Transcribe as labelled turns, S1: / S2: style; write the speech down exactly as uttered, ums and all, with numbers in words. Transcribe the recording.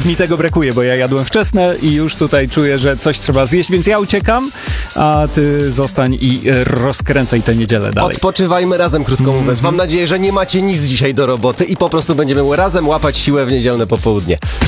S1: mi tego brakuje, bo ja jadłem wczesne i już tutaj czuję, że coś trzeba zjeść, więc ja uciekam, a ty zostań i rozkręcaj tę niedzielę dalej.
S2: Odpoczywajmy razem, krótko mówiąc. Mam nadzieję, że nie macie nic dzisiaj do roboty i po prostu będziemy razem łapać siłę w niedzielne popołudnie.